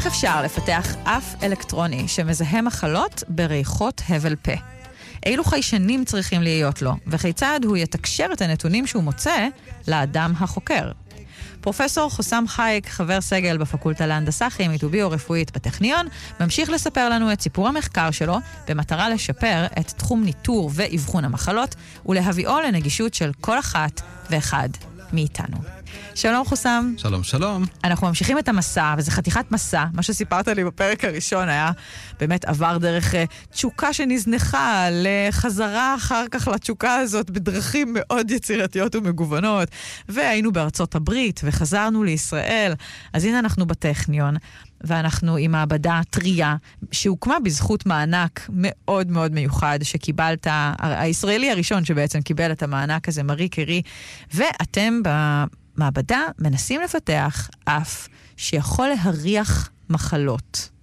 איך אפשר לפתח אף אלקטרוני שמזהה מחלות בריחות הבל פה? אילו חיישנים צריכים להיות לו, וכיצד הוא יתקשר את הנתונים שהוא מוצא לאדם החוקר? פרופסור חוסם חייק, חבר סגל בפקולטה להנדסה כימית וביו-רפואית בטכניון, ממשיך לספר לנו את סיפור המחקר שלו במטרה לשפר את תחום ניטור ואבחון המחלות ולהביאו לנגישות של כל אחת ואחד מאיתנו. שלום חוסם. שלום, שלום. אנחנו ממשיכים את המסע, וזה חתיכת מסע. מה שסיפרת לי בפרק הראשון היה באמת עבר דרך תשוקה שנזנחה לחזרה אחר כך לתשוקה הזאת בדרכים מאוד יצירתיות ומגוונות. והיינו בארצות הברית וחזרנו לישראל. אז הנה אנחנו בטכניון, ואנחנו עם מעבדה טריה שהוקמה בזכות מענק מאוד מאוד מיוחד שקיבלת, הישראלי הראשון שבעצם קיבל את המענק הזה, מארי קרי, ואתם במעבדה מנסים לפתח אף שיכול להריח מחלות.